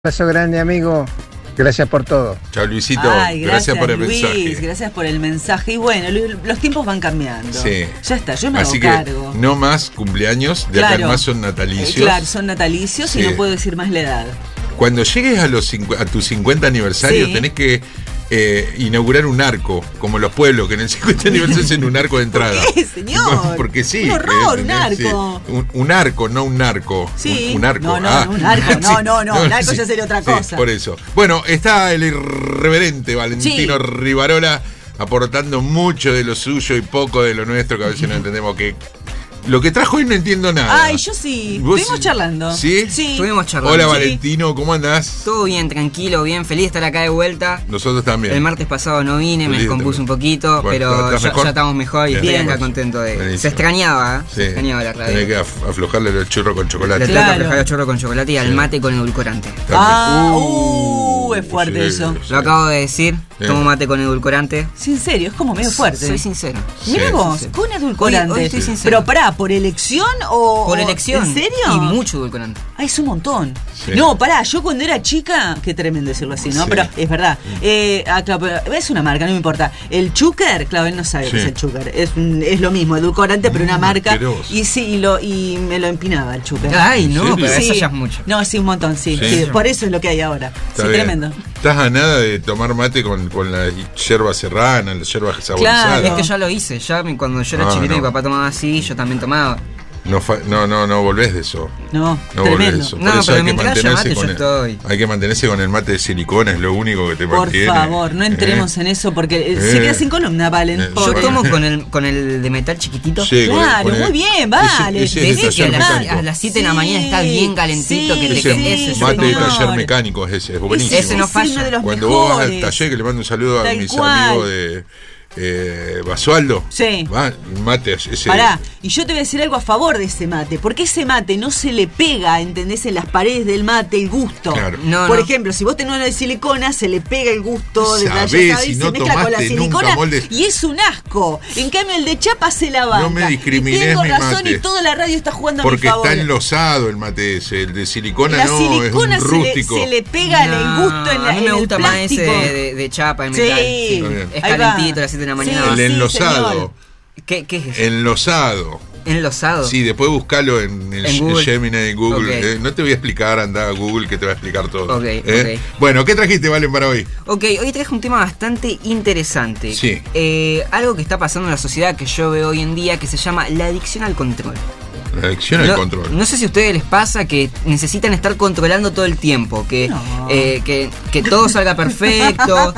Abrazo grande, amigo. Gracias por todo. Chao, Luisito. Ay, gracias por el Luis, mensaje. gracias por el mensaje. Y bueno, los tiempos van cambiando. Sí. Ya está, yo me Así hago que cargo. no más cumpleaños, de acá en más son natalicios. Claro, son natalicios Sí. y no puedo decir más la edad. Cuando llegues a tu 50 aniversario, Sí. tenés que inaugurar un arco, como los pueblos, que en el 50 aniversario hacen un arco de entrada. ¿Por qué, señor? Porque sí. Un horror, un sí. arco. Un arco, no un narco. Sí. Un arco. No, un arco. No, un arco sí, ya sería otra sí, cosa. por eso. Bueno, está el irreverente Valentino Rivarola aportando mucho de lo suyo y poco de lo nuestro, que a veces no entendemos que... Lo que trajo hoy no entiendo nada. Ay, yo sí. ¿Vos Estuvimos charlando. ¿Sí? Sí. Estuvimos charlando. Hola, Sí. Valentino, ¿cómo andás? Todo bien, tranquilo, bien, feliz de estar acá de vuelta. Nosotros también. El martes pasado no vine, me Feliz de descompuse estar un poquito, Bueno, pero ¿estás ya mejor? estamos mejor y Bien. estoy acá Bien. contento de... Buenísimo. Se extrañaba, ¿eh? Sí. Se extrañaba la radio. Tenés que aflojarle el churro con chocolate. Le tengo Claro. que aflojar el chorro con chocolate y al mate con edulcorante. Es fuerte Sí, eso. sí. Lo acabo de decir, Sí. tomo mate con edulcorante. Sí, en serio, es como medio fuerte. Soy sincero. Mira Sí. vos, Sí, sí. con edulcorante. Hoy estoy sincero. Pero pará, ¿por elección o...? Por elección. ¿En serio? Y mucho edulcorante. Ah, es un montón. Sí. No, pará, yo cuando era chica, qué tremendo decirlo así, ¿no? Sí. Pero es verdad. Claro, pero es una marca, no me importa. El Chúcar, claro, él no sabe Sí. qué es el Chúcar. Es lo mismo, edulcorante, pero una marca. asqueroso. Y sí, y me lo empinaba el Chúcar. Ay, ¿En no, serio? pero Sí. eso ya es mucho. No, sí, un montón, sí. Sí. Sí, por eso es lo que hay ahora. Está sí, bien. tremendo. Estás a nada de tomar mate con la yerba serrana, la yerba saborizada. Claro. Es que ya lo hice, cuando yo era No, chiquito no. mi papá tomaba así, yo también tomaba. No volvés de eso. No, No volvés de tremendo. eso. No, Por eso pero hay que mientras haya mantenerse mate, con yo estoy. hay que mantenerse con el mate de silicona, es lo único que te Por mantiene. favor, no entremos en eso porque se queda sin columna, Valen. Yo Yo Pobre. tomo con el de metal chiquitito. Sí, Claro, muy bien, vale. Ese De es de ese que taller a mecánico. las 7 de la mañana está bien calentito, que te Ese ese mate de señor. taller mecánico es ese, es buenísimo. Ese no falla. Es uno de los Cuando vos vas al mejores. taller, que le mando un saludo a Tal mis cual. amigos de Basualdo. Sí. Va, un mate ese. Pará, y yo te voy a decir algo a favor de ese mate, porque ese mate no se le pega, ¿entendés? En las paredes del mate el gusto. Claro. No, Por no. ejemplo, si vos tenés uno de silicona, se le pega el gusto de la Sabés, sabés, si se no mezcla con la tomaste nunca silicona molde. y es un asco. En cambio, el de chapa se la banca. No me discrimines Y tengo mi razón mate. y toda la radio está jugando a mi Porque favor. está enlosado el mate ese. El de silicona La no, silicona es un se rústico. le pega el gusto en la A mí me en el gusta más ese plástico. de chapa, de Sí. metal. Está bien. Es Ahí va. calentito a las 7 de la mañana. El Sí, enlosado. señor. ¿Qué es eso? Enlosado. ¿Enlosado? Sí, después buscalo en Google. Gemini, en Google. Ok. No te voy a explicar, anda a Google que te va a explicar todo. Ok, ok. Bueno, ¿qué trajiste, Valen, para hoy? Ok, hoy traje un tema bastante interesante. Sí. Algo que está pasando en la sociedad que yo veo hoy en día que se llama la adicción al control. La adicción al control. No sé si a ustedes les pasa que necesitan estar controlando todo el tiempo, que, No. que todo salga perfecto.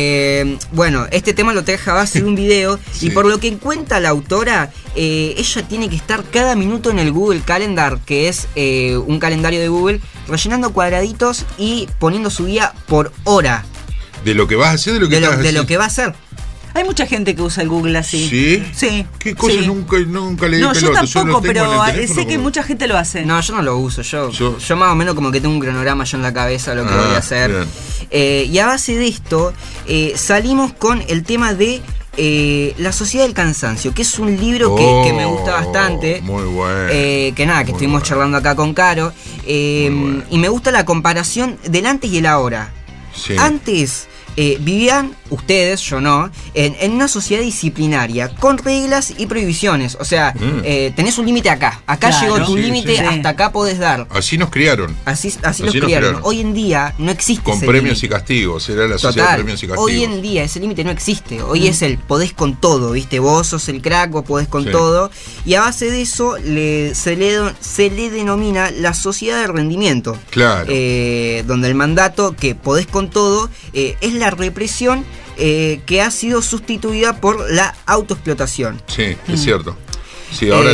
Bueno, este tema lo traje a base de un video Sí. y por lo que cuenta la autora, ella tiene que estar cada minuto en el Google Calendar, que es un calendario de Google, rellenando cuadraditos y poniendo su día por hora ¿De lo que vas a hacer? ¿De lo que estás de lo haciendo? que va a hacer. Hay mucha gente que usa el Google así. ¿Sí? Sí. ¿Qué cosas sí. nunca le di No, yo pelota? tampoco, lo tengo pero en el teléfono sé que porque- mucha gente lo hace. No, yo no lo uso, yo más o menos como que tengo un cronograma yo en la cabeza de lo que Ah, voy a hacer. bien. Y a base de esto, salimos con el tema de La Sociedad del Cansancio, que es un libro que me gusta bastante. Muy bueno. Que nada, que Muy estuvimos bueno. charlando acá con Caro. Muy bueno. Y me gusta la comparación del antes y el ahora. Sí. Antes vivían ustedes, yo no, en una sociedad disciplinaria con reglas y prohibiciones. O sea, tenés un límite acá. Acá Claro. llegó tu Sí, límite, sí. hasta acá podés dar. Así nos criaron. Así nos los criaron. criaron. Hoy en día no existe Con ese premios límite. y castigos. Era la sociedad de Total. premios y castigos. Hoy en día ese límite no existe. Hoy es el podés con todo, ¿viste? Vos sos el crack, vos podés con Sí. todo. Y a base de eso se le denomina la sociedad de rendimiento. Claro. Donde el mandato que podés con todo es la represión que ha sido sustituida por la autoexplotación. Sí, es cierto. Sí, ahora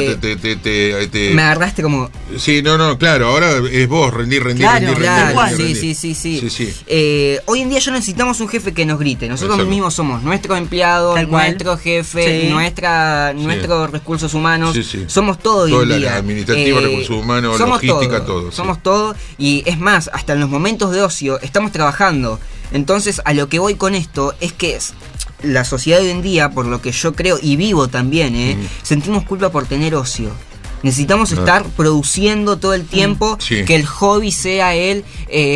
te- Me agarraste como... Sí, no, claro, ahora es vos, rendir. Claro, Claro, rendir. sí. Hoy en día ya no necesitamos un jefe que nos grite. Nosotros Exacto. mismos somos nuestro empleado, Tal cual. nuestro jefe, Sí. nuestros recursos humanos. Sí, sí. Somos todo hoy Todo en el día. administrativo, recursos humanos, somos logística, todo, sí. Somos todo. Y es más, hasta en los momentos de ocio estamos trabajando. Entonces, a lo que voy con esto es que la sociedad de hoy en día, por lo que yo creo y vivo también, sentimos culpa por tener ocio. Necesitamos estar produciendo todo el tiempo, Sí. que el hobby sea el